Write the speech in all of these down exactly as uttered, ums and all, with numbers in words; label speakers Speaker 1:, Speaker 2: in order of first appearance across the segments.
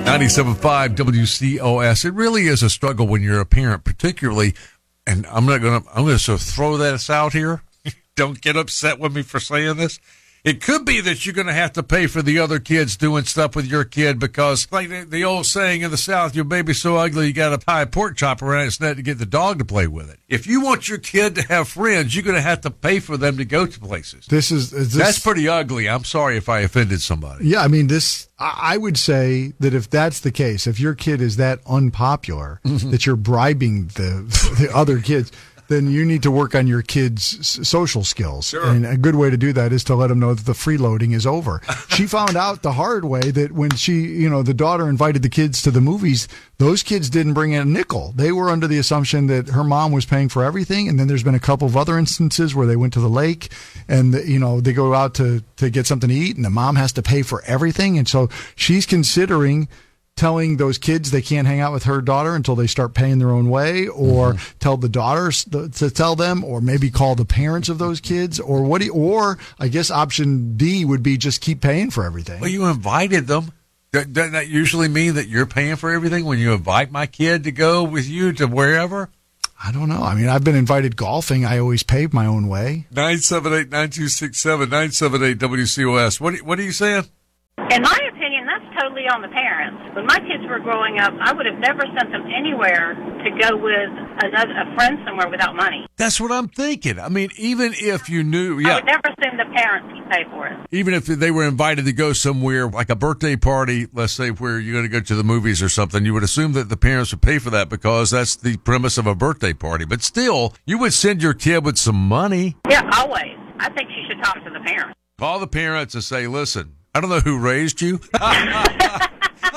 Speaker 1: ninety-seven point five W C O S. It really is a struggle when you're a parent, particularly, and I'm not going to, I'm going to sort of throw this out here. Don't get upset with me for saying this. It could be that you're going to have to pay for the other kids doing stuff with your kid because, like the, the old saying in the South, your baby's so ugly you got to tie a pork chop around its neck to get the dog to play with it. If you want your kid to have friends, you're going to have to pay for them to go to places.
Speaker 2: This is, is this,
Speaker 1: That's pretty ugly. I'm sorry if I offended somebody.
Speaker 2: Yeah, I mean, this. I would say that if that's the case, if your kid is that unpopular mm-hmm. that you're bribing the the other kids, then you need to work on your kids' social skills.
Speaker 1: Sure.
Speaker 2: And a good way to do that is to let them know that the freeloading is over. She found out the hard way that when she, you know, the daughter invited the kids to the movies, those kids didn't bring in a nickel. They were under the assumption that her mom was paying for everything. And then there's been a couple of other instances where they went to the lake and, you know, they go out to, to get something to eat and the mom has to pay for everything. And so she's considering telling those kids they can't hang out with her daughter until they start paying their own way, or mm-hmm. tell the daughters to tell them, or maybe call the parents of those kids, or what? Do you, or I guess option D would be just keep paying for everything.
Speaker 1: Well, you invited them. Doesn't that usually mean that you're paying for everything when you invite my kid to go with you to wherever?
Speaker 2: I don't know. I mean, I've been invited golfing. I always pave my own way.
Speaker 1: nine seven eight, nine two six seven, nine seven eight W C O S. What, what are you saying?
Speaker 3: In my opinion, that's totally on the parents. When my kids were growing up, I would have never sent them anywhere to go with another, a friend somewhere without money.
Speaker 1: That's what I'm thinking. I mean, even if you knew, yeah.
Speaker 3: I would never assume the parents would pay for it.
Speaker 1: Even if they were invited to go somewhere, like a birthday party, let's say where you're going to go to the movies or something, you would assume that the parents would pay for that because that's the premise of a birthday party. But still, you would send your kid with some money.
Speaker 3: Yeah, always. I think she should talk to the parents.
Speaker 1: Call the parents and say, listen, I don't know who raised you.
Speaker 3: I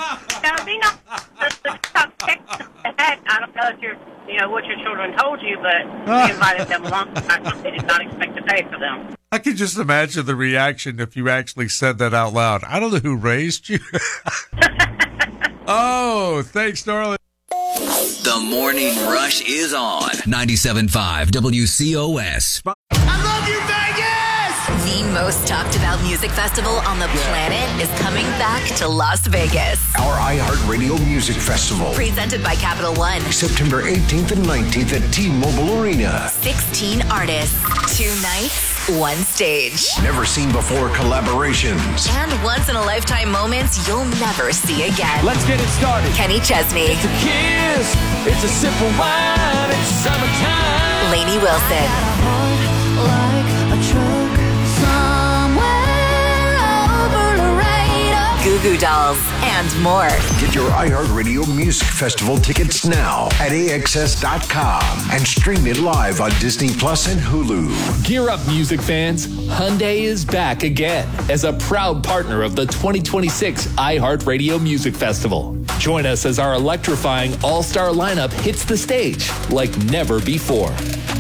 Speaker 3: don't know if you're, you know, what your children told you, but we invited them along. They did not expect to pay for them.
Speaker 1: I can just imagine the reaction if you actually said that out loud. I don't know who raised you. Oh, thanks, darling.
Speaker 4: The Morning Rush is on ninety-seven point five W C O S.
Speaker 5: I love you, Vegas!
Speaker 6: The most talked about music festival on the planet is coming back to Las Vegas.
Speaker 7: Our iHeartRadio Music Festival.
Speaker 6: Presented by Capital One.
Speaker 7: September eighteenth and nineteenth at T-Mobile Arena.
Speaker 6: sixteen artists, two nights, one stage.
Speaker 7: Never seen before collaborations.
Speaker 6: And once-in-a-lifetime moments you'll never see again.
Speaker 5: Let's get it started.
Speaker 6: Kenny Chesney.
Speaker 5: It's a kiss. It's a sip of wine. It's summertime.
Speaker 6: Lainey Wilson.
Speaker 8: Like a truck somewhere over Laredo.
Speaker 6: Goo Goo Dolls and more.
Speaker 7: Get your iHeartRadio Music Festival tickets now at A X S dot com and stream it live on Disney Plus and Hulu.
Speaker 9: Gear up, music fans. Hyundai is back again as a proud partner of the twenty twenty-six iHeartRadio Music Festival. Join us as our electrifying all-star lineup hits the stage like never before.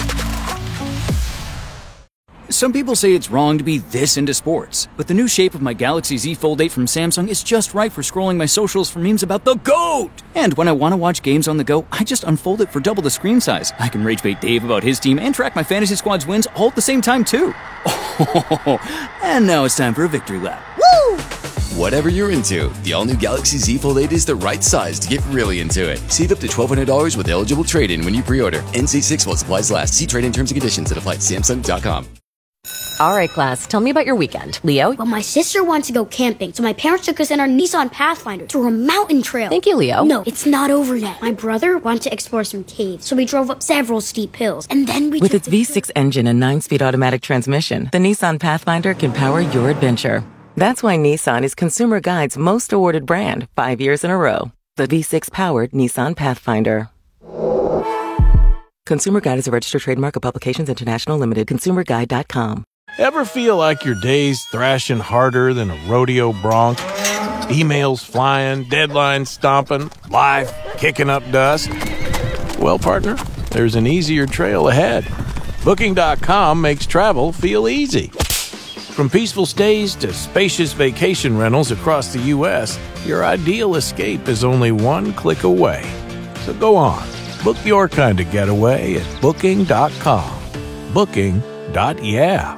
Speaker 10: Some people say it's wrong to be this into sports, but the new shape of my Galaxy Z Fold eight from Samsung is just right for scrolling my socials for memes about the GOAT! And when I want to watch games on the go, I just unfold it for double the screen size. I can rage bait Dave about his team and track my fantasy squad's wins all at the same time, too. Oh, and now it's time for a victory lap. Woo!
Speaker 11: Whatever you're into, the all-new Galaxy Z Fold eight is the right size to get really into it. Save up to twelve hundred dollars with eligible trade-in when you pre-order. N C six while supplies last. See trade-in terms and conditions that apply at Samsung dot com.
Speaker 12: All right, class, tell me about your weekend. Leo?
Speaker 13: Well, my sister wants to go camping, so my parents took us in our Nissan Pathfinder to a mountain trail.
Speaker 12: Thank you, Leo.
Speaker 13: No, it's not over yet. My brother wanted to explore some caves, so we drove up several steep hills, and then we
Speaker 14: With its V six engine and nine-speed automatic transmission, the Nissan Pathfinder can power your adventure. That's why Nissan is Consumer Guide's most awarded brand, five years in a row. The V six-powered Nissan Pathfinder. Consumer Guide is a registered trademark of Publications International Limited. consumer guide dot com.
Speaker 15: Ever feel like your day's thrashing harder than a rodeo bronc? Emails flying, deadlines stomping, life kicking up dust? Well, partner, there's an easier trail ahead. Booking dot com makes travel feel easy. From peaceful stays to spacious vacation rentals across the U S, your ideal escape is only one click away. So go on, book your kind of getaway at Booking dot com. Booking. Yeah.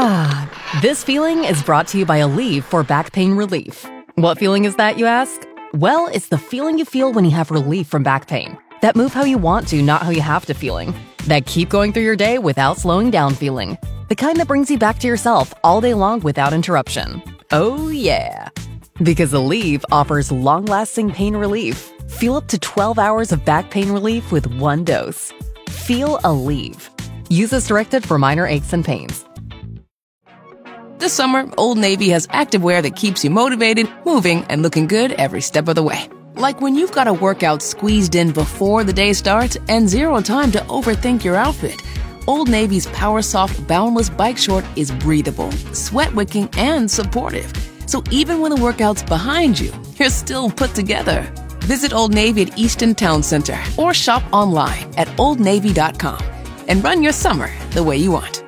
Speaker 16: Ah, this feeling is brought to you by Aleve for back pain relief. What feeling is that, you ask?
Speaker 12: Well, it's the feeling you feel when you have relief from back pain. That move how you want to, not how you have to feeling. That keep going through your day without slowing down feeling. The kind that brings you back to yourself all day long without interruption. Oh yeah. Because Aleve offers long-lasting pain relief. Feel up to twelve hours of back pain relief with one dose. Feel Aleve. Use as directed for minor aches and pains.
Speaker 16: This summer, Old Navy has activewear that keeps you motivated, moving, and looking good every step of the way. Like when you've got a workout squeezed in before the day starts and zero time to overthink your outfit. Old Navy's Power Soft Boundless Bike Short is breathable, sweat-wicking, and supportive. So even when the workout's behind you, you're still put together. Visit Old Navy at Easton Town Center or shop online at old navy dot com and run your summer the way you want.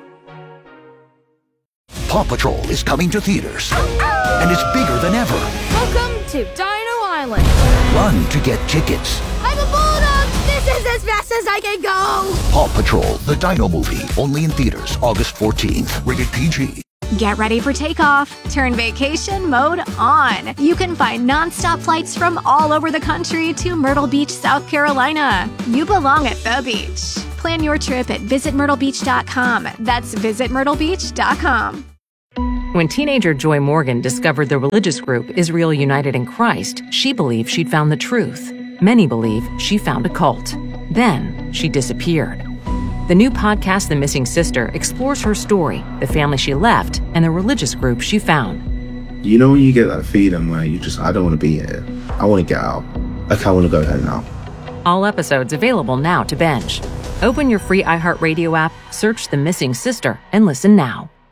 Speaker 17: Paw Patrol is coming to theaters, and it's bigger than ever.
Speaker 8: Welcome to Dino Island.
Speaker 17: Run to get tickets.
Speaker 8: I'm a bulldog. This is as fast as I can go.
Speaker 17: Paw Patrol, the Dino movie, only in theaters August fourteenth. Rated P G.
Speaker 18: Get ready for takeoff. Turn vacation mode on. You can find nonstop flights from all over the country to Myrtle Beach, South Carolina. You belong at the beach. Plan your trip at visit myrtle beach dot com. That's visit myrtle beach dot com.
Speaker 12: When teenager Joy Morgan discovered the religious group Israel United in Christ, she believed she'd found the truth. Many believe she found a cult. Then she disappeared. The new podcast, The Missing Sister, explores her story, the family she left, and the religious group she found.
Speaker 19: You know when you get that feeling where you just, I don't want to be here. I want to get out. Like, I want to go home now.
Speaker 12: All episodes available now to binge. Open your free iHeartRadio app, search The Missing Sister, and listen now.